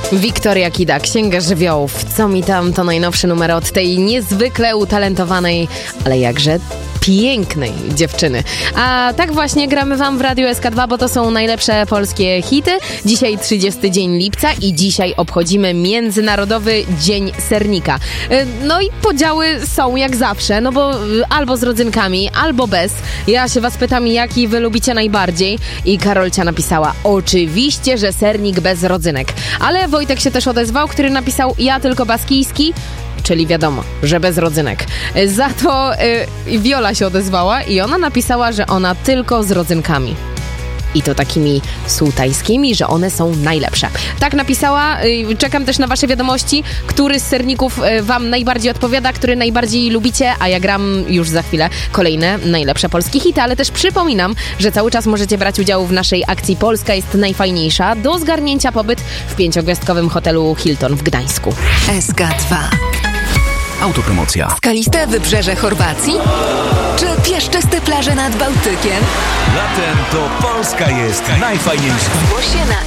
Wiktoria Kida, Księga Żywiołów. Co mi tam, to najnowszy numer od tej niezwykle utalentowanej, ale jakże pięknej dziewczyny. A tak właśnie gramy wam w Radiu SK2, bo to są najlepsze polskie hity. Dzisiaj 30 dzień lipca i dzisiaj obchodzimy Międzynarodowy Dzień Sernika. No i podziały są jak zawsze, no bo albo z rodzynkami, albo bez. Ja się was pytam, jaki wy lubicie najbardziej? I Karolcia napisała, oczywiście, że sernik bez rodzynek. Ale Wojtek się też odezwał, który napisał, ja tylko baskijski, czyli wiadomo, że bez rodzynek. Za to Wiola się odezwała i ona napisała, że ona tylko z rodzynkami. I to takimi sułtańskimi, że one są najlepsze. Tak napisała. Czekam też na wasze wiadomości, który z serników wam najbardziej odpowiada, który najbardziej lubicie, a ja gram już za chwilę kolejne najlepsze polskie hity, ale też przypominam, że cały czas możecie brać udział w naszej akcji Polska jest najfajniejsza do zgarnięcia pobyt w 5-gwiazdkowym hotelu Hilton w Gdańsku. SK2. Autopromocja. Skaliste wybrzeże Chorwacji? Czy piaszczyste plaże nad Bałtykiem? Latem to Polska jest najfajniejsza. Zgłoś się na